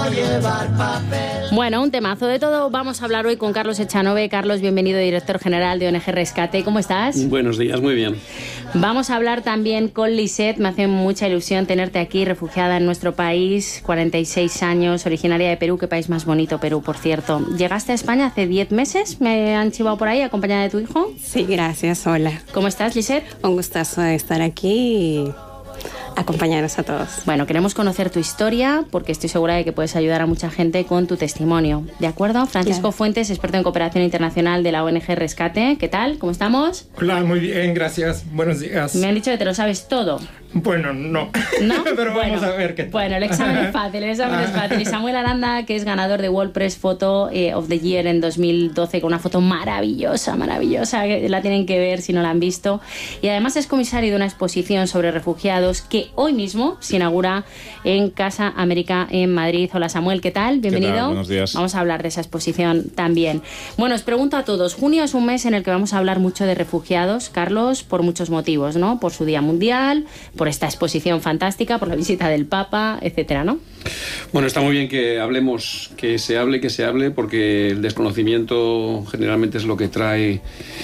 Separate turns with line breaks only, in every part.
llevar papel.
Bueno, un temazo de todo. Vamos a hablar hoy con Carlos Echanove. Carlos, bienvenido, director general de ONG Rescate. ¿Cómo estás?
Buenos días, muy bien.
Vamos a hablar también con Lisette. Me hace mucha ilusión tenerte aquí, refugiada en nuestro país, 46 años, originaria de Perú. Qué país más bonito, Perú, por cierto. Llegaste a España hace 10 meses, me han chivado por ahí, acompañada de tu hijo.
Sí, gracias, hola.
¿Cómo estás, Lisette?
Un gustazo de estar aquí y acompañaros a todos.
Bueno, queremos conocer tu historia porque estoy segura de que puedes ayudar a mucha gente con tu testimonio. ¿De acuerdo? Francisco
Claro.
Fuentes, experto en cooperación internacional de la ONG Rescate. ¿Qué tal? ¿Cómo estamos?
Hola, muy bien, gracias. Buenos días.
Me han dicho que te lo sabes todo.
Bueno, no.
¿No?
Pero
Bueno,
vamos a ver qué tal.
Bueno, el examen es fácil, Y Samuel Aranda, que es ganador de World Press Photo of the Year en 2012, con una foto maravillosa, que la tienen que ver si no la han visto. Y además es comisario de una exposición sobre refugiados que hoy mismo se inaugura en Casa América en Madrid. Hola Samuel, ¿qué tal? Bienvenido.
¿Qué tal? Buenos días.
Vamos a hablar de esa exposición también. Bueno, os pregunto a todos, junio es un mes en el que vamos a hablar mucho de refugiados, Carlos, por muchos motivos, ¿no? Por su Día Mundial, por esta exposición fantástica, por la visita del Papa, etcétera, ¿no?
Bueno, está muy bien que hablemos, que se hable, porque el desconocimiento generalmente es lo que trae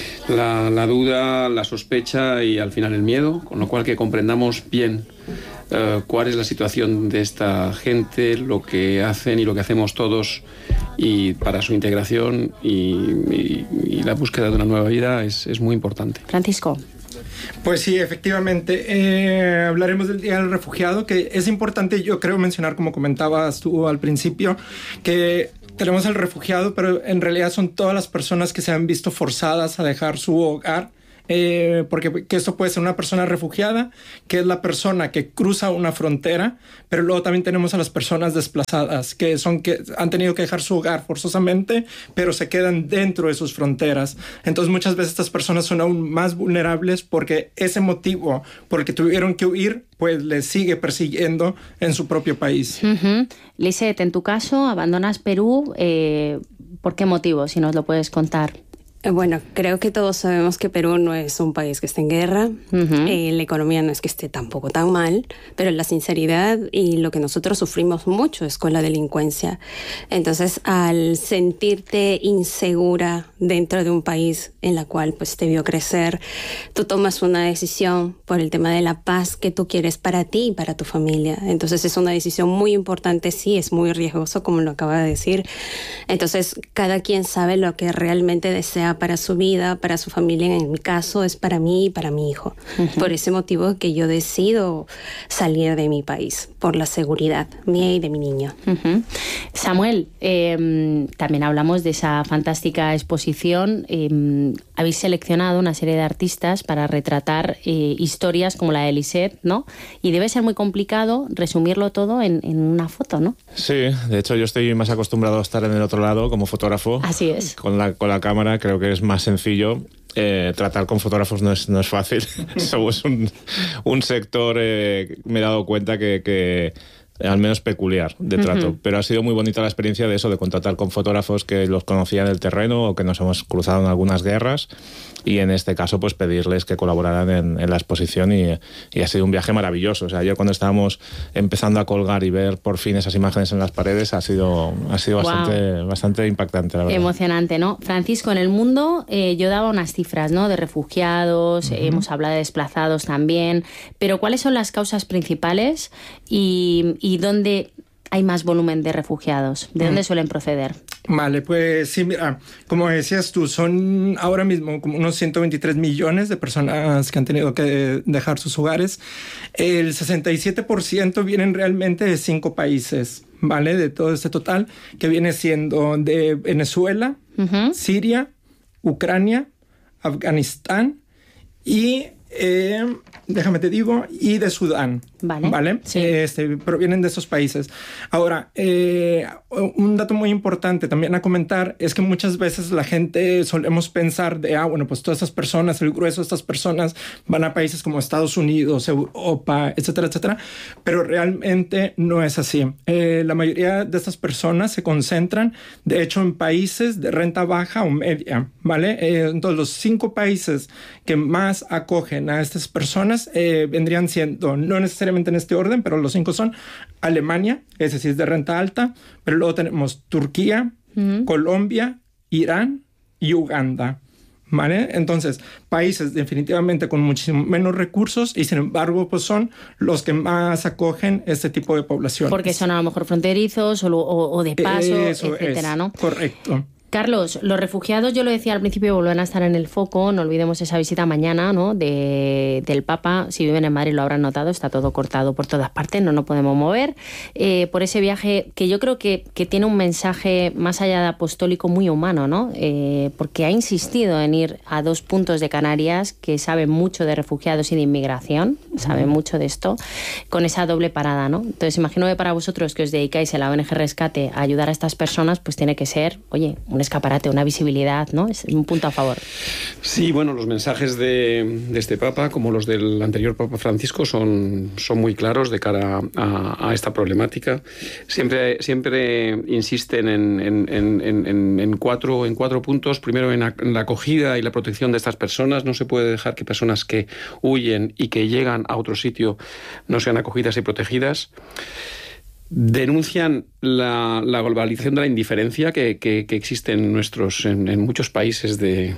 la duda, la sospecha y al final el miedo, con lo cual que comprendamos bien cuál es la situación de esta gente, lo que hacen y lo que hacemos todos y para su integración y la búsqueda de una nueva vida es muy importante.
Francisco.
Pues sí, efectivamente, hablaremos del Día del Refugiado, que es importante, yo creo, mencionar, como comentabas tú al principio, que tenemos al refugiado, pero en realidad son todas las personas que se han visto forzadas a dejar su hogar. Porque que esto puede ser una persona refugiada, que es la persona que cruza una frontera, pero luego también tenemos a las personas desplazadas, que han tenido que dejar su hogar forzosamente, pero se quedan dentro de sus fronteras. Entonces muchas veces estas personas son aún más vulnerables porque ese motivo por el que tuvieron que huir, pues les sigue persiguiendo en su propio país.
Lisette, en tu caso, abandonas Perú, ¿por qué motivo? Si nos lo puedes contar.
Bueno, creo que todos sabemos que Perú no es un país que esté en guerra, la economía no es que esté tampoco tan mal, pero la sinceridad y lo que nosotros sufrimos mucho es con la delincuencia. Entonces, al sentirte insegura dentro de un país en la cual pues te vio crecer, tú tomas una decisión por el tema de la paz que tú quieres para ti y para tu familia. Entonces, es una decisión muy importante, sí, es muy riesgoso, como lo acaba de decir. Entonces, cada quien sabe lo que realmente desea para su vida, para su familia. En mi caso es para mí y para mi hijo. Por ese motivo que yo decido salir de mi país, por la seguridad mía y de mi niño.
Samuel, también hablamos de esa fantástica exposición. Habéis seleccionado una serie de artistas para retratar historias como la de Lisette, ¿no? Y debe ser muy complicado resumirlo todo en una foto, ¿no?
Sí, de hecho yo estoy más acostumbrado a estar en el otro lado como fotógrafo.
Así es.
Con la cámara creo que es más sencillo. Tratar con fotógrafos no es fácil. Somos un sector, me he dado cuenta que al menos peculiar de trato, pero ha sido muy bonita la experiencia de eso, de contactar con fotógrafos que los conocían del terreno o que nos hemos cruzado en algunas guerras y en este caso pues pedirles que colaboraran en la exposición y ha sido un viaje maravilloso. O sea, ayer cuando estábamos empezando a colgar y ver por fin esas imágenes en las paredes ha sido bastante impactante, la verdad.
Emocionante, ¿no? Francisco, en el mundo yo daba unas cifras, ¿no? De refugiados, hemos hablado de desplazados también, pero ¿cuáles son las causas principales y dónde hay más volumen de refugiados? ¿De dónde suelen proceder?
Vale, pues sí, mira, como decías tú, son ahora mismo como unos 123 millones de personas que han tenido que dejar sus hogares. El 67% vienen realmente de 5 países, ¿vale? De todo este total, que viene siendo de Venezuela, Siria, Ucrania, Afganistán y... déjame te digo, y de Sudán, ¿vale?
Sí.
Provienen de esos países. Ahora, un dato muy importante también a comentar es que muchas veces la gente solemos pensar de, bueno, pues todas estas personas, el grueso de estas personas van a países como Estados Unidos, Europa, etcétera, etcétera, pero realmente no es así. La mayoría de estas personas se concentran, de hecho, en países de renta baja o media, ¿vale? Entonces, los 5 países que más acogen acogen a estas personas vendrían siendo, no necesariamente en este orden, pero los 5 son Alemania, ese sí es de renta alta, pero luego tenemos Turquía, Colombia, Irán y Uganda. ¿Vale? Entonces, países definitivamente con muchísimo menos recursos y sin embargo pues son los que más acogen este tipo de población.
Porque son a lo mejor fronterizos o de paso,
Eso
etcétera,
es,
¿no?
Correcto.
Carlos, los refugiados, yo lo decía al principio, vuelven a estar en el foco. No olvidemos esa visita mañana, ¿no?, del Papa. Si viven en Madrid lo habrán notado, está todo cortado por todas partes, no nos podemos mover. Por ese viaje que yo creo que tiene un mensaje más allá de apostólico muy humano, ¿no? Porque ha insistido en ir a 2 puntos de Canarias que saben mucho de refugiados y de inmigración, saben mucho de esto, con esa doble parada, ¿no? Entonces imagino que para vosotros que os dedicáis a la ONG Rescate a ayudar a estas personas, pues tiene que ser, oye, un escaparate, una visibilidad, ¿no? Es un punto a favor.
Sí, bueno, los mensajes de este Papa, como los del anterior Papa Francisco, son muy claros de cara a esta problemática. Siempre insisten en cuatro puntos. Primero, en la acogida y la protección de estas personas. No se puede dejar que personas que huyen y que llegan a otro sitio no sean acogidas y protegidas. Denuncian la globalización de la indiferencia que existe en muchos países de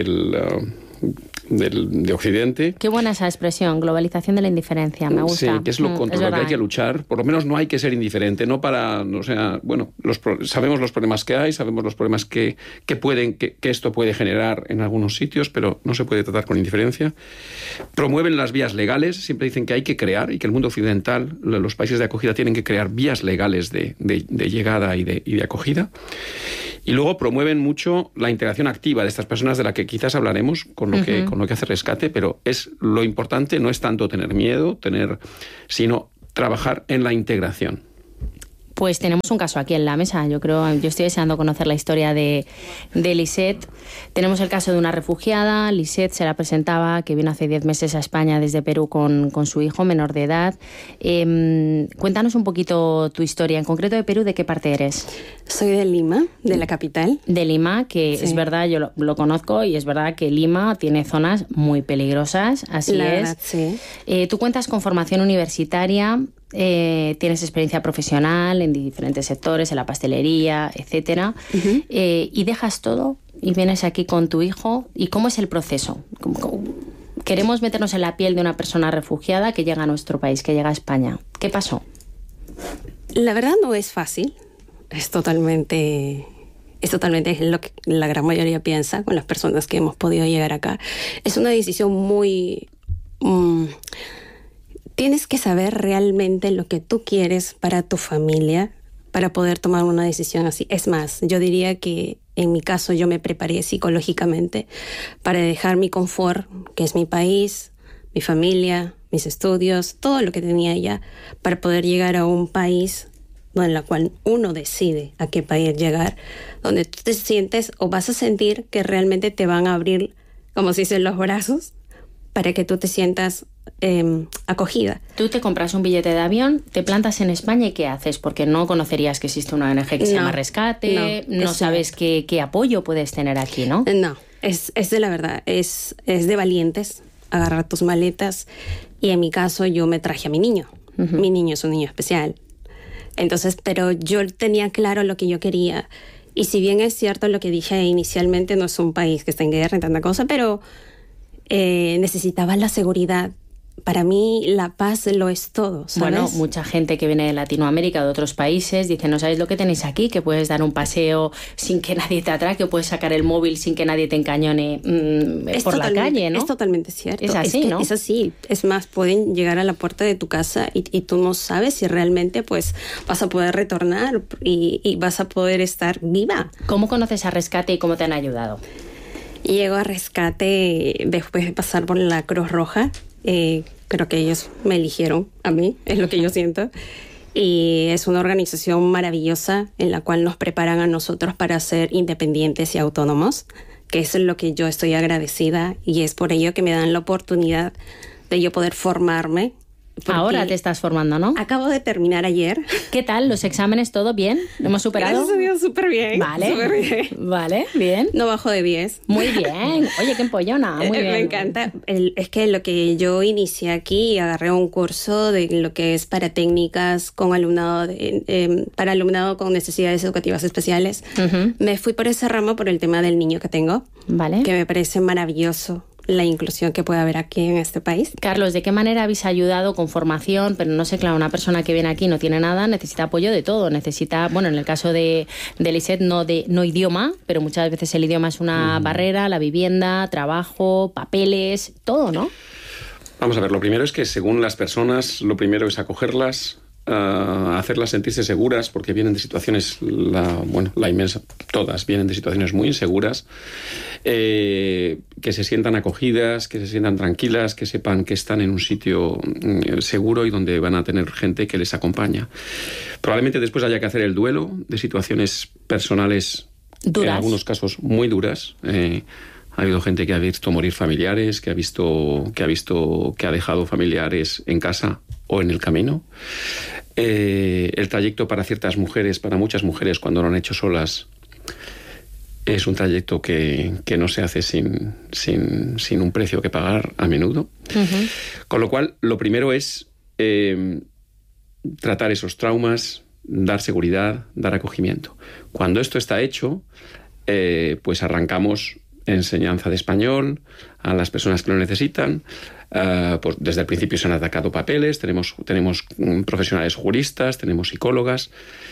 Occidente.
Qué buena esa expresión, globalización de la indiferencia, me gusta.
Sí, que es contra lo que hay que luchar. Por lo menos no hay que ser indiferente, sabemos los problemas que hay, sabemos los problemas que esto puede generar en algunos sitios, pero no se puede tratar con indiferencia. Promueven las vías legales, siempre dicen que hay que crear y que el mundo occidental, los países de acogida tienen que crear vías legales de llegada y de acogida. Y luego promueven mucho la integración activa de estas personas, de la que quizás hablaremos con lo que hace Rescate, pero lo importante no es tanto tener miedo, sino trabajar en la integración.
Pues tenemos un caso aquí en la mesa. Yo estoy deseando conocer la historia de Lisette. Tenemos el caso de una refugiada. Lisette se la presentaba, que vino hace 10 meses a España desde Perú con su hijo menor de edad. Cuéntanos un poquito tu historia. En concreto de Perú, ¿de qué parte eres?
Soy de Lima, de la capital.
De Lima, que sí. Es verdad, yo lo conozco, y es verdad que Lima tiene zonas muy peligrosas, así
la
es.
Verdad, sí.
Tú cuentas con formación universitaria. Tienes experiencia profesional en diferentes sectores, en la pastelería, etcétera, y dejas todo y vienes aquí con tu hijo. ¿Y cómo es el proceso? Queremos meternos en la piel de una persona refugiada que llega a nuestro país, que llega a España. ¿Qué pasó?
La verdad no es fácil. Es totalmente lo que la gran mayoría piensa con las personas que hemos podido llegar acá. Es una decisión muy... Tienes que saber realmente lo que tú quieres para tu familia para poder tomar una decisión así. Es más, yo diría que en mi caso yo me preparé psicológicamente para dejar mi confort, que es mi país, mi familia, mis estudios, todo lo que tenía allá, para poder llegar a un país en el cual uno decide a qué país llegar, donde tú te sientes o vas a sentir que realmente te van a abrir, como se dice, los brazos, para que tú te sientas acogida.
Tú te compras un billete de avión, te plantas en España y ¿qué haces? Porque no conocerías que existe una ONG que se llama Rescate, no sabes qué apoyo puedes tener aquí, ¿no?
No, es de la verdad, es de valientes agarrar tus maletas, y en mi caso yo me traje a mi niño. Mi niño es un niño especial. Entonces, pero yo tenía claro lo que yo quería, y si bien es cierto lo que dije inicialmente, no es un país que está en guerra y tanta cosa, pero necesitaba la seguridad. Para mí la paz lo es todo, ¿sabes?
Bueno, mucha gente que viene de Latinoamérica, de otros países, dice, no sabéis lo que tenéis aquí, que puedes dar un paseo sin que nadie te atraque, o puedes sacar el móvil sin que nadie te encañone por la calle, ¿no?
Es totalmente cierto.
Es así, ¿no?
Es así. Es más, pueden llegar a la puerta de tu casa y tú no sabes si realmente pues vas a poder retornar y vas a poder estar viva.
¿Cómo conoces a Rescate y cómo te han ayudado?
Llego a Rescate después de pasar por la Cruz Roja. Creo que ellos me eligieron a mí, es lo que yo siento. Y es una organización maravillosa en la cual nos preparan a nosotros para ser independientes y autónomos, que eso es lo que yo estoy agradecida, y es por ello que me dan la oportunidad de yo poder formarme
Ahora te estás formando, ¿no?
Acabo de terminar ayer.
¿Qué tal? ¿Los exámenes todo bien? ¿Lo hemos superado?
Gracias a Dios, súper bien.
Vale.
Súper bien.
Vale, bien.
No bajo de 10.
Muy bien. Oye, qué empollona. Muy bien.
Me encanta. Es que lo que yo inicié aquí, agarré un curso de lo que es para técnicas con alumnado, para alumnado con necesidades educativas especiales. Me fui por ese ramo por el tema del niño que tengo.
Vale.
Que me parece maravilloso la inclusión que puede haber aquí en este país.
Carlos, ¿de qué manera habéis ayudado con formación? Pero no sé, claro, una persona que viene aquí no tiene nada, necesita apoyo de todo, necesita, bueno, en el caso de Lisette no idioma, pero muchas veces el idioma es una barrera, la vivienda, trabajo, papeles, todo, ¿no?
Vamos a ver, lo primero es que según las personas, lo primero es acogerlas, hacerlas sentirse seguras, porque vienen de situaciones, la inmensa, todas vienen de situaciones muy inseguras, que se sientan acogidas, que se sientan tranquilas, que sepan que están en un sitio seguro y donde van a tener gente que les acompaña. Probablemente después haya que hacer el duelo de situaciones personales,
duras.
En algunos casos muy duras. Ha habido gente que ha visto morir familiares, que ha dejado familiares en casa o en el camino. El trayecto para ciertas mujeres, para muchas mujeres, cuando lo han hecho solas, es un trayecto que no se hace sin un precio que pagar a menudo. Con lo cual, lo primero es tratar esos traumas, dar seguridad, dar acogimiento. Cuando esto está hecho, pues arrancamos enseñanza de español a las personas que lo necesitan. Pues desde el principio se han atacado papeles, tenemos profesionales juristas, tenemos psicólogas,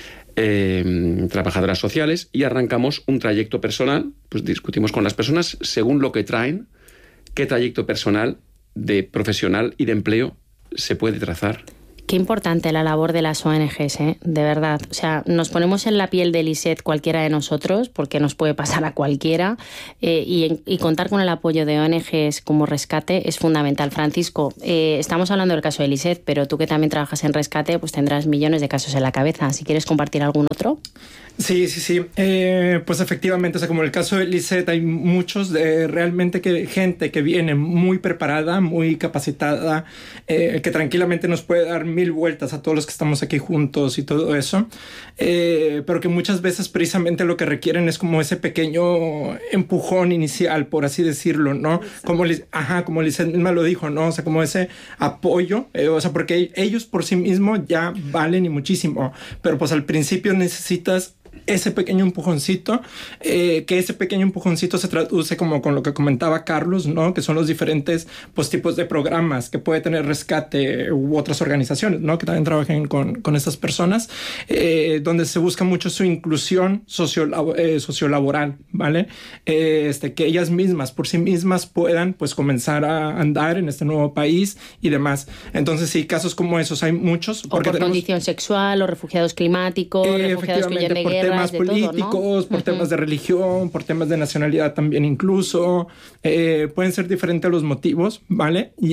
trabajadoras sociales, y arrancamos un trayecto personal. Pues discutimos con las personas según lo que traen, qué trayecto personal de profesional y de empleo se puede trazar.
Qué importante la labor de las ONGs, de verdad. O sea, nos ponemos en la piel de Lisette cualquiera de nosotros, porque nos puede pasar a cualquiera, y contar con el apoyo de ONGs como Rescate es fundamental. Francisco, estamos hablando del caso de Lisette, pero tú que también trabajas en Rescate, pues tendrás millones de casos en la cabeza. Si quieres compartir algún otro.
Sí. Pues efectivamente, o sea, como el caso de Lisette, hay muchos realmente gente que viene muy preparada, muy capacitada, que tranquilamente nos puede dar 1000 vueltas a todos los que estamos aquí juntos y todo eso, pero que muchas veces precisamente lo que requieren es como ese pequeño empujón inicial, por así decirlo, ¿no? Como Lisette misma lo dijo, ¿no? O sea, como ese apoyo, o sea, porque ellos por sí mismos ya valen y muchísimo, pero pues al principio necesitas ese pequeño empujoncito, que ese pequeño empujoncito se traduce como con lo que comentaba Carlos, ¿no? Que son los diferentes pues, tipos de programas que puede tener Rescate u otras organizaciones, ¿no? Que también trabajen con estas personas, donde se busca mucho su inclusión sociolaboral, ¿vale? Que ellas mismas, por sí mismas, puedan pues comenzar a andar en este nuevo país y demás. Entonces sí, casos como esos hay muchos.
O por condición sexual, o refugiados climáticos, refugiados que huyen de guerra.
Temas políticos, todo, ¿no? Por temas de religión, por temas de nacionalidad también incluso. Pueden ser diferentes los motivos, ¿vale? Y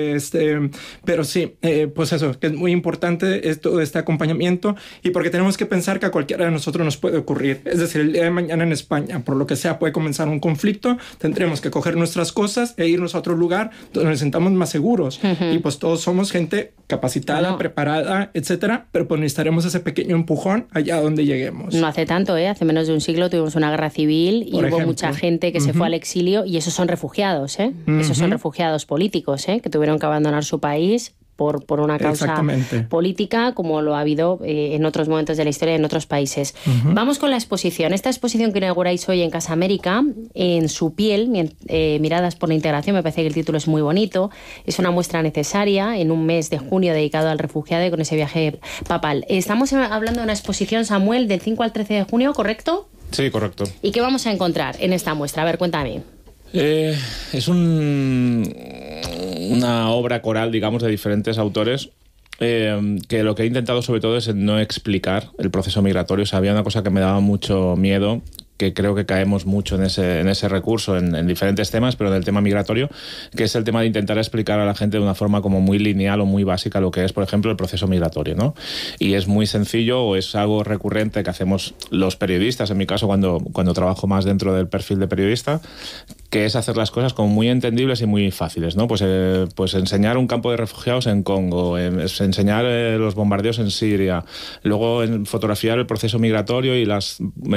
pero sí, pues eso, que es muy importante todo este acompañamiento, y porque tenemos que pensar que a cualquiera de nosotros nos puede ocurrir. Es decir, el día de mañana en España, por lo que sea, puede comenzar un conflicto, tendremos que coger nuestras cosas e irnos a otro lugar donde nos sentamos más seguros. Y pues todos somos gente capacitada, preparada, etcétera, pero pues necesitaremos ese pequeño empujón allá donde lleguemos.
No hace tanto, hace menos de un siglo tuvimos una guerra civil y hubo mucha gente que se fue al exilio, y esos son refugiados, esos son refugiados políticos, que tuvieron que abandonar su país por una causa política, como lo ha habido en otros momentos de la historia en otros países. Vamos con la exposición. Esta exposición que inauguráis hoy en Casa América, En su piel, miradas por la integración, me parece que el título es muy bonito. Es una muestra necesaria en un mes de junio dedicado al refugiado y con ese viaje papal. Estamos hablando de una exposición, Samuel, del 5 al 13 de junio, ¿correcto?
Sí, correcto.
¿Y qué vamos a encontrar en esta muestra? A ver, cuéntame.
Es una obra coral, digamos, de diferentes autores, que lo que he intentado sobre todo es no explicar el proceso migratorio. O sea, había una cosa que me daba mucho miedo, que creo que caemos mucho en ese recurso en diferentes temas, pero del tema migratorio, que es el tema de intentar explicar a la gente de una forma como muy lineal o muy básica lo que es, por ejemplo, el proceso migratorio, ¿no? Y es muy sencillo, o es algo recurrente que hacemos los periodistas, en mi caso cuando trabajo más dentro del perfil de periodista, que es hacer las cosas como muy entendibles y muy fáciles, ¿no? Pues enseñar un campo de refugiados en Congo, enseñar los bombardeos en Siria, luego fotografiar el proceso migratorio y las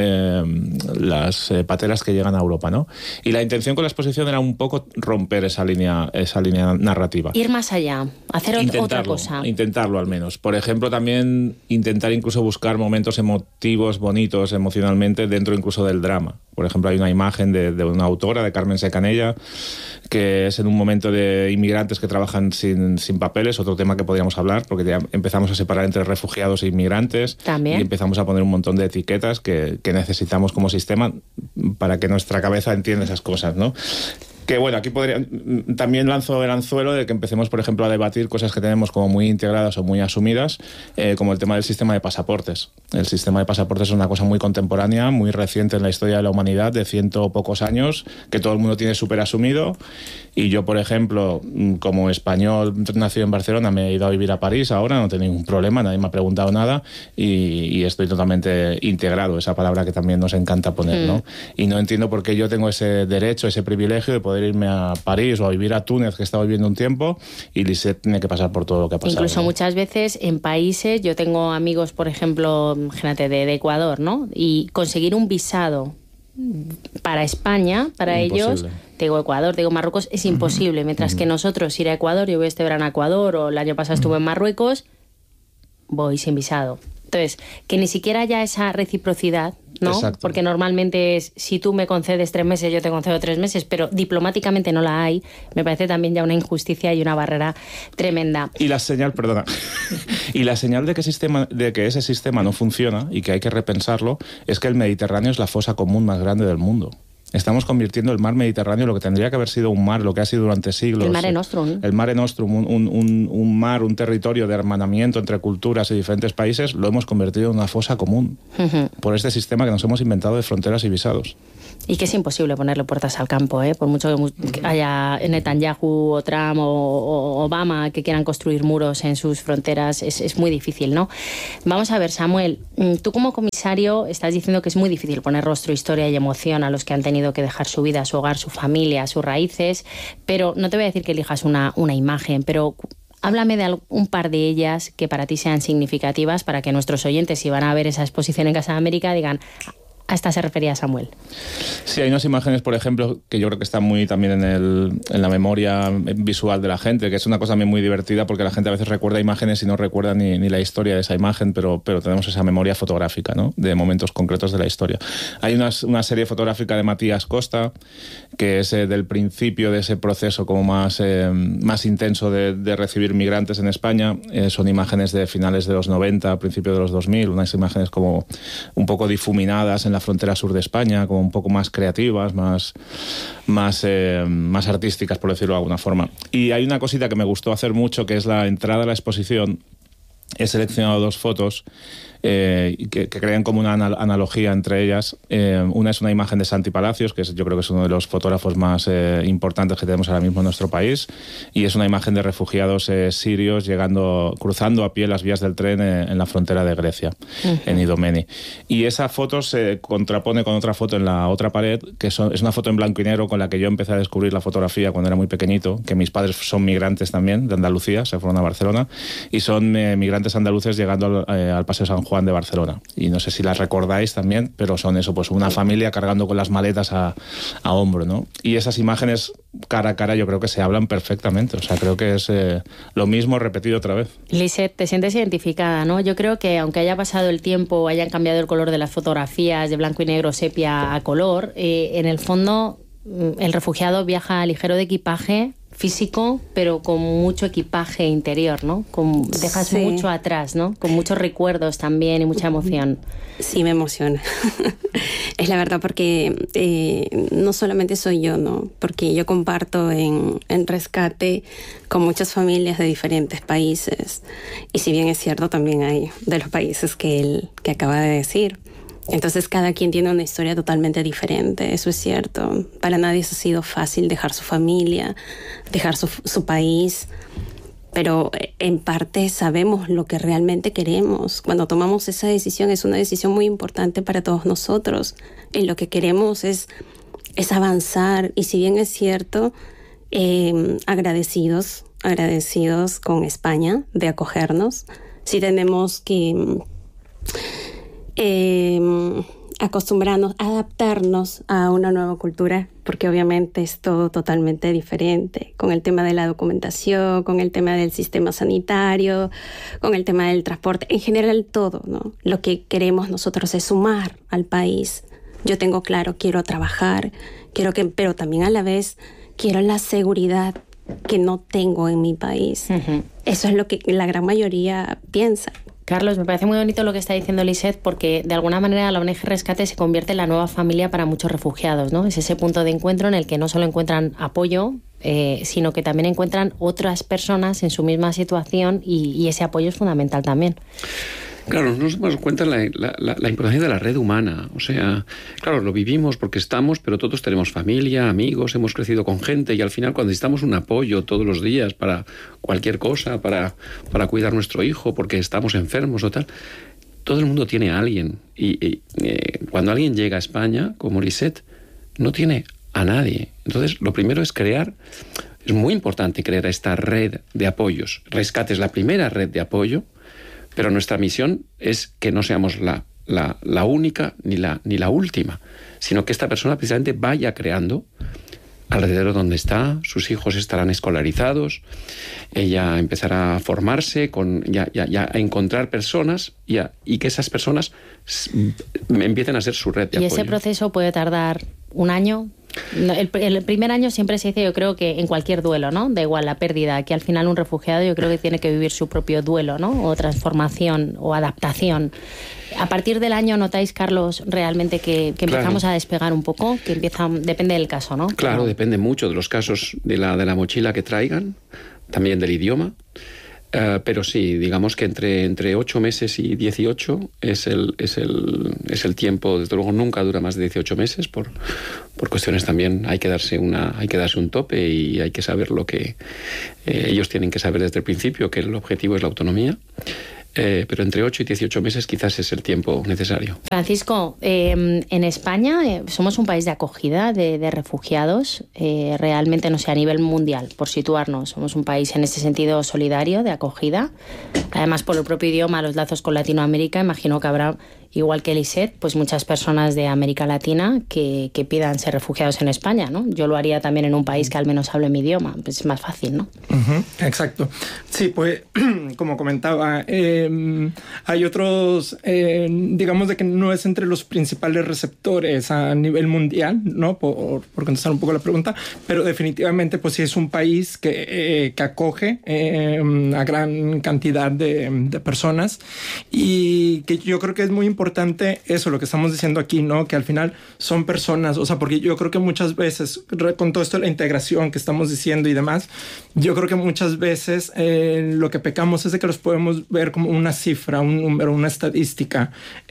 pateras que llegan a Europa, ¿no? Y la intención con la exposición era un poco romper esa línea narrativa.
Ir más allá, hacer otra cosa.
Intentarlo al menos. Por ejemplo, también intentar incluso buscar momentos emotivos, bonitos emocionalmente, dentro incluso del drama. Por ejemplo, hay una imagen de una autora, de Carmen Secanella, que es en un momento de inmigrantes que trabajan sin papeles, otro tema que podríamos hablar, porque ya empezamos a separar entre refugiados e inmigrantes.
También.
Y empezamos a poner un montón de etiquetas que necesitamos como sistema para que nuestra cabeza entienda esas cosas, ¿no? Que bueno, aquí también lanzo el anzuelo de que empecemos, por ejemplo, a debatir cosas que tenemos como muy integradas o muy asumidas, como el tema del sistema de pasaportes. El sistema de pasaportes es una cosa muy contemporánea, muy reciente en la historia de la humanidad, de 100 pocos años, que todo el mundo tiene súper asumido. Y yo, por ejemplo, como español nacido en Barcelona, me he ido a vivir a París ahora, no tengo ningún problema, nadie me ha preguntado nada y estoy totalmente integrado, esa palabra que también nos encanta poner, ¿no? Y no entiendo por qué yo tengo ese derecho, ese privilegio de poder irme a París o a vivir a Túnez, que he estado viviendo un tiempo, y Lisette tiene que pasar por todo lo que ha pasado.
Incluso,
¿no?
Muchas veces en países, yo tengo amigos, por ejemplo, imagínate, de Ecuador, ¿no? Y conseguir un visado para España, para ellos, digo Ecuador, digo Marruecos, es imposible. Mientras que nosotros ir a Ecuador, yo voy este verano a Ecuador, o el año pasado estuve en Marruecos, voy sin visado. Entonces, que ni siquiera haya esa reciprocidad, ¿no?
Exacto.
Porque normalmente es, si tú me concedes 3 meses, yo te concedo 3 meses, pero diplomáticamente no la hay. Me parece también ya una injusticia y una barrera tremenda.
Y la señal, perdona, y la señal de que ese sistema no funciona y que hay que repensarlo es que el Mediterráneo es la fosa común más grande del mundo. Estamos convirtiendo el mar Mediterráneo, lo que tendría que haber sido un mar, lo que ha sido durante siglos.
El Mare Nostrum.
El Mare Nostrum, un mar, un territorio de hermanamiento entre culturas y diferentes países, lo hemos convertido en una fosa común por este sistema que nos hemos inventado de fronteras y visados.
Y que es imposible ponerle puertas al campo, ¿eh? Por mucho que haya Netanyahu o Trump o Obama que quieran construir muros en sus fronteras, es muy difícil, ¿no? Vamos a ver, Samuel, tú como comisario estás diciendo que es muy difícil poner rostro, historia y emoción a los que han tenido que dejar su vida, su hogar, su familia, sus raíces, pero no te voy a decir que elijas una imagen, pero háblame de un par de ellas que para ti sean significativas, para que nuestros oyentes, si van a ver esa exposición en Casa de América, digan: a esta se refería Samuel.
Sí, hay unas imágenes, por ejemplo, que yo creo que están muy también en la memoria visual de la gente, que es una cosa también muy divertida porque la gente a veces recuerda imágenes y no recuerda ni la historia de esa imagen, pero tenemos esa memoria fotográfica, ¿no? De momentos concretos de la historia. Hay una serie fotográfica de Matías Costa, que es del principio de ese proceso como más intenso de recibir migrantes en España. Son imágenes de finales de los 90, principios de los 2000, unas imágenes como un poco difuminadas en la frontera sur de España, como un poco más creativas, más artísticas, por decirlo de alguna forma. Y hay una cosita que me gustó hacer mucho, que es la entrada a la exposición. He seleccionado 2 fotos que crean como una analogía entre ellas. Una es una imagen de Santi Palacios, que yo creo que es uno de los fotógrafos más importantes que tenemos ahora mismo en nuestro país, y es una imagen de refugiados sirios cruzando a pie las vías del tren en la frontera de Grecia, en Idomeni. Y esa foto se contrapone con otra foto en la otra pared, que es una foto en blanco y negro con la que yo empecé a descubrir la fotografía cuando era muy pequeñito, que mis padres son migrantes también, de Andalucía, se fueron a Barcelona, y son migrantes andaluces llegando al Paseo San Juan de Barcelona. Y no sé si las recordáis también, pero son eso, pues una familia cargando con las maletas a hombro, ¿no? Y esas imágenes cara a cara yo creo que se hablan perfectamente. O sea, creo que es lo mismo repetido otra vez.
Lisette, te sientes identificada, ¿no? Yo creo que aunque haya pasado el tiempo o hayan cambiado el color de las fotografías de blanco y negro, sepia a color, en el fondo el refugiado viaja ligero de equipaje físico, pero con mucho equipaje interior, ¿no? Dejas mucho atrás, ¿no? Con muchos recuerdos también y mucha emoción.
Sí, me emociona. Es la verdad, porque no solamente soy yo, ¿no? Porque yo comparto en Rescate con muchas familias de diferentes países. Y si bien es cierto, también hay de los países que acaba de decir. Entonces cada quien tiene una historia totalmente diferente, eso es cierto. Para nadie ha sido fácil dejar su familia, dejar su país, pero en parte sabemos lo que realmente queremos. Cuando tomamos esa decisión es una decisión muy importante para todos nosotros. Y lo que queremos es es avanzar. Y si bien es cierto, agradecidos con España de acogernos, sí tenemos que acostumbrarnos, adaptarnos a una nueva cultura, porque obviamente es todo totalmente diferente, con el tema de la documentación, con el tema del sistema sanitario, con el tema del transporte, en general todo, ¿no? Lo que queremos nosotros es sumar al país. Yo tengo claro, quiero trabajar, pero también a la vez quiero la seguridad que no tengo en mi país. Uh-huh. Eso es lo que la gran mayoría piensa.
Carlos, me parece muy bonito lo que está diciendo Lisette, porque de alguna manera la ONG Rescate se convierte en la nueva familia para muchos refugiados, ¿no? Es ese punto de encuentro en el que no solo encuentran apoyo, sino que también encuentran otras personas en su misma situación y ese apoyo es fundamental también.
Claro, nos damos cuenta la importancia de la red humana. O sea, claro, lo vivimos porque estamos, pero todos tenemos familia, amigos, hemos crecido con gente y al final cuando necesitamos un apoyo todos los días para cualquier cosa, para cuidar a nuestro hijo, porque estamos enfermos o tal, todo el mundo tiene a alguien. Y cuando alguien llega a España, como Lisette, no tiene a nadie. Entonces, lo primero es es muy importante crear esta red de apoyos. Rescate es la primera red de apoyo, pero nuestra misión es que no seamos la única ni la última, sino que esta persona precisamente vaya creando alrededor donde está, sus hijos estarán escolarizados, ella empezará a formarse, a encontrar personas y que esas personas empiecen a ser su red de apoyo.
¿Y ese proceso puede tardar un año? El primer año siempre se dice, yo creo que en cualquier duelo, ¿no? Da igual la pérdida, que al final un refugiado yo creo que tiene que vivir su propio duelo, ¿no? O transformación o adaptación. A partir del año notáis, Carlos, realmente que empezamos a despegar un poco, que depende del caso, ¿no?
Claro, depende mucho de los casos de la mochila que traigan, también del idioma. Pero sí, digamos que entre 8 meses y 18 es el tiempo. Desde luego nunca dura más de 18 meses por cuestiones también. Hay que darse un tope y hay que saber lo que ellos tienen que saber desde el principio, que el objetivo es la autonomía. Pero entre 8 y 18 meses quizás es el tiempo necesario.
Francisco, en España somos un país de acogida de refugiados, realmente, no sé, a nivel mundial, por situarnos. Somos un país en ese sentido solidario, de acogida. Además, por el propio idioma, los lazos con Latinoamérica, imagino que habrá, igual que Lisette, pues muchas personas de América Latina que pidan ser refugiados en España, ¿no? Yo lo haría también en un país que al menos hable mi idioma, pues es más fácil, ¿no?
Uh-huh, exacto. Sí, pues, como comentaba, hay otros, digamos de que no es entre los principales receptores a nivel mundial, ¿no? Por contestar un poco la pregunta, pero definitivamente pues sí es un país que acoge a gran cantidad de personas y que yo creo que es muy importante eso, lo que estamos diciendo aquí, ¿no? Que al final son personas, o sea, porque yo creo que muchas veces, con todo esto de la integración que estamos diciendo y demás, yo creo que muchas veces lo que pecamos es de que los podemos ver como una cifra, un número, una estadística.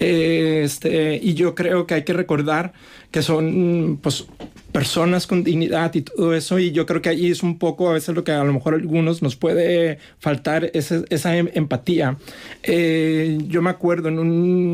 Y yo creo que hay que recordar que son pues personas con dignidad y todo eso, y yo creo que ahí es un poco a veces lo que a lo mejor a algunos nos puede faltar, esa empatía. Yo me acuerdo en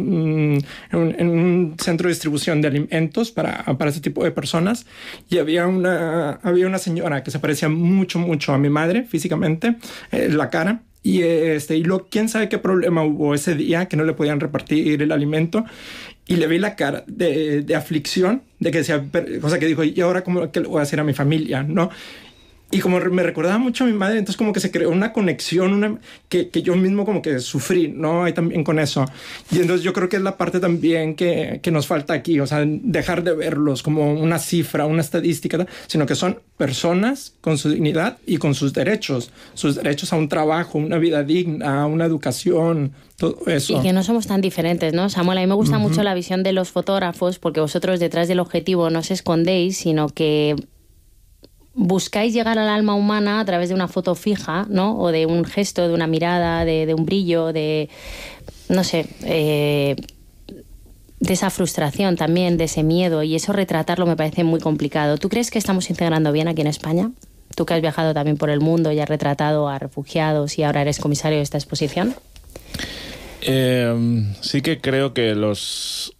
un centro de distribución de alimentos para ese tipo de personas, y había una señora que se parecía mucho a mi madre físicamente, la cara. Y quién sabe qué problema hubo ese día que no le podían repartir el alimento, y le vi la cara de aflicción, de que decía, o sea, que dijo, ¿y ahora cómo le voy a hacer a mi familia? ¿No? Y como me recordaba mucho a mi madre, entonces como que se creó una conexión que yo mismo como que sufrí, ¿no? Ahí también con eso. Y entonces yo creo que es la parte también que nos falta aquí, o sea, dejar de verlos como una cifra, una estadística, sino que son personas con su dignidad y con sus derechos a un trabajo, una vida digna, una educación, todo eso.
Y que no somos tan diferentes, ¿no? Samuel, a mí me gusta mucho la visión de los fotógrafos, porque vosotros detrás del objetivo no os escondéis, sino que buscáis llegar al alma humana a través de una foto fija, ¿no? O de un gesto, de una mirada, de un brillo, de, no sé, de esa frustración también, de ese miedo, y eso retratarlo me parece muy complicado. ¿Tú crees que estamos integrando bien aquí en España? Tú que has viajado también por el mundo y has retratado a refugiados y ahora eres comisario de esta exposición.
Sí que creo que los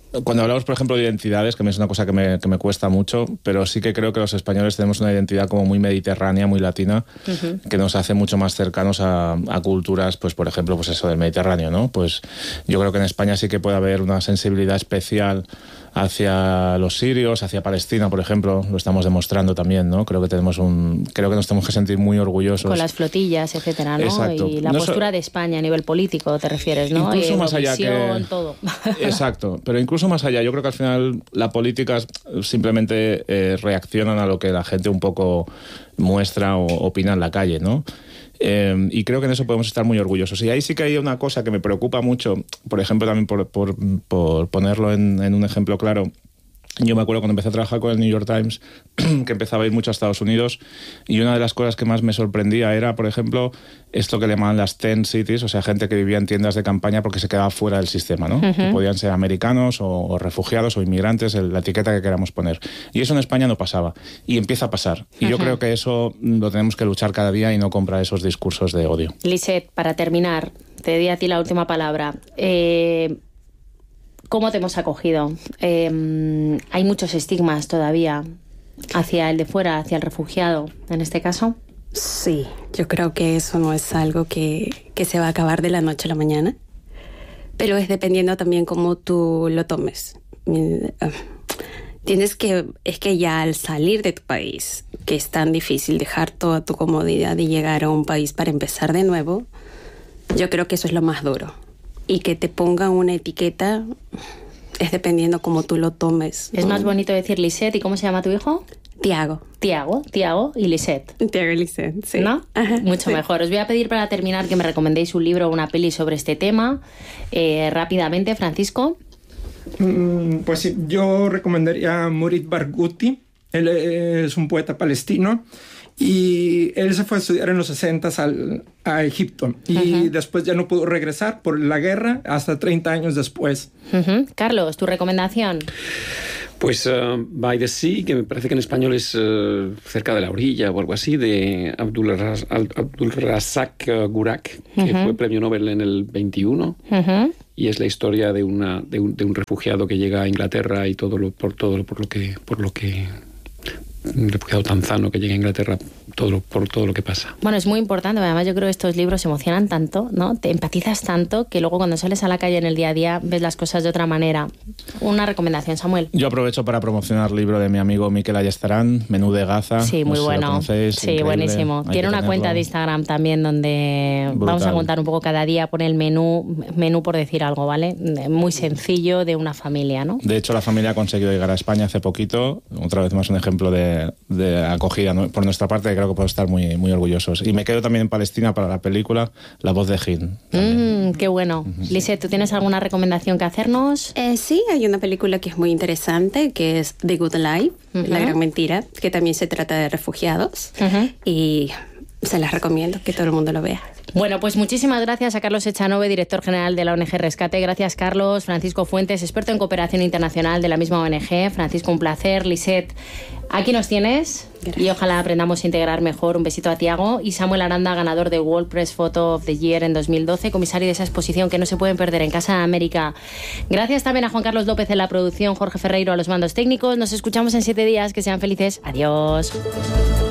cuando hablamos, por ejemplo, de identidades, que es una cosa que me cuesta mucho, pero sí que creo que los españoles tenemos una identidad como muy mediterránea, muy latina, que nos hace mucho más cercanos a culturas, pues por ejemplo, pues eso del Mediterráneo, ¿no? Pues yo creo que en España sí que puede haber una sensibilidad especial hacia los sirios, hacia Palestina, por ejemplo, lo estamos demostrando también, ¿no? Creo que nos tenemos que sentir muy orgullosos.
Con las flotillas, etcétera, ¿no?
Exacto.
Y la postura de España a nivel político, te refieres, ¿no?
Incluso más allá que...
todo.
Exacto, pero incluso más allá, yo creo que al final la política simplemente reaccionan a lo que la gente un poco muestra o opina en la calle, ¿no? Y creo que en eso podemos estar muy orgullosos. Y ahí sí que hay una cosa que me preocupa mucho, por ejemplo, también por ponerlo en un ejemplo claro. Yo me acuerdo cuando empecé a trabajar con el New York Times, que empezaba a ir mucho a Estados Unidos, y una de las cosas que más me sorprendía era, por ejemplo, esto que le llamaban las tent cities, o sea, gente que vivía en tiendas de campaña porque se quedaba fuera del sistema, ¿no? Que podían ser americanos o refugiados o inmigrantes, la etiqueta que queramos poner. Y eso en España no pasaba, y empieza a pasar. Y yo creo que eso lo tenemos que luchar cada día y no comprar esos discursos de odio.
Lisette, para terminar, te di a ti la última palabra. ¿Cómo te hemos acogido? Hay muchos estigmas todavía hacia el de fuera, hacia el refugiado, en este caso.
Sí, yo creo que eso no es algo que se va a acabar de la noche a la mañana, pero es dependiendo también cómo tú lo tomes. Es que ya al salir de tu país, que es tan difícil dejar toda tu comodidad y llegar a un país para empezar de nuevo, yo creo que eso es lo más duro. Y que te pongan una etiqueta es dependiendo cómo tú lo tomes.
Es más bonito decir Lisette. ¿Y cómo se llama tu hijo?
Tiago
y Lisette.
Tiago y Lisette, sí.
¿No?
Ajá,
mucho
sí.
Mejor. Os voy a pedir para terminar que me recomendéis un libro o una peli sobre este tema. Rápidamente, Francisco.
Pues sí, yo recomendaría Murit Barghouti. Él es un poeta palestino. Y él se fue a estudiar en los 60s a Egipto. Y después ya no pudo regresar por la guerra hasta 30 años después.
Carlos, ¿tu recomendación?
Pues By the Sea, que me parece que en español es cerca de la orilla o algo así, de Abdul Razak Gurak, que fue premio Nobel en el 21. Y es la historia de un refugiado que llega a Inglaterra y por lo que un refugiado tanzano que llega a Inglaterra por todo lo que pasa.
Bueno, es muy importante, además yo creo que estos libros emocionan tanto, ¿no? Te empatizas tanto que luego cuando sales a la calle en el día a día ves las cosas de otra manera. Una recomendación, Samuel.
Yo aprovecho para promocionar el libro de mi amigo Miquel Ayestarán, Menú de Gaza.
Sí, muy bueno. Sí, increíble. Buenísimo. Tiene una cuenta de Instagram también donde brutal. Vamos a contar un poco cada día, pone el menú por decir algo, ¿vale? Muy sencillo de una familia, ¿no?
De hecho, la familia ha conseguido llegar a España hace poquito, otra vez más un ejemplo de acogida, ¿no? Por nuestra parte, creo que podemos estar muy, muy orgullosos. Y me quedo también en Palestina para la película La voz de Hind.
Qué bueno. Lisette, ¿tú tienes alguna recomendación que hacernos?
Sí, hay una película que es muy interesante, que es The Good Life, La Gran Mentira, que también se trata de refugiados. Y se las recomiendo que todo el mundo lo vea.
Bueno, pues muchísimas gracias a Carlos Echanove, director general de la ONG Rescate. Gracias, Carlos. Francisco Fuentes, experto en cooperación internacional de la misma ONG. Francisco, un placer. Lisette, aquí nos tienes. Gracias. Y ojalá aprendamos a integrar mejor. Un besito a Tiago. Y Samuel Aranda, ganador de World Press Photo of the Year en 2012, comisario de esa exposición que no se pueden perder en Casa de América. Gracias también a Juan Carlos López en la producción, Jorge Ferreiro a los mandos técnicos. Nos escuchamos en 7 días. Que sean felices. Adiós.